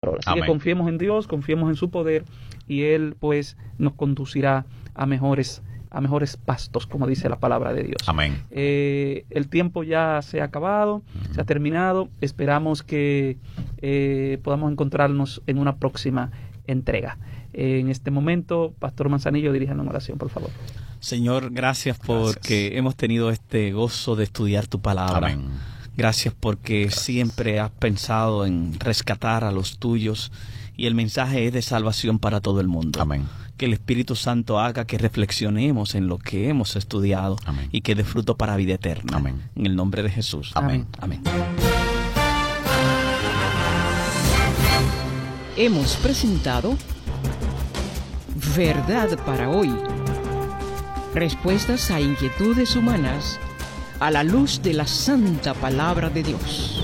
control. Así Amén. que confiemos en Dios, confiemos en su poder, y Él pues nos conducirá a mejores pastos, como dice la palabra de Dios. Amén. El tiempo ya se ha acabado, se ha terminado. Esperamos que podamos encontrarnos en una próxima entrega. En este momento, Pastor Manzanillo, diríjanos en oración, por favor. Señor, gracias porque hemos tenido este gozo de estudiar tu palabra. Amén. Gracias porque siempre has pensado en rescatar a los tuyos, y el mensaje es de salvación para todo el mundo. Amén. Que el Espíritu Santo haga que reflexionemos en lo que hemos estudiado. Amén. Y que dé fruto para vida eterna. Amén. En el nombre de Jesús. Amén. Amén. Hemos presentado Verdad para hoy. Respuestas a inquietudes humanas a la luz de la santa palabra de Dios.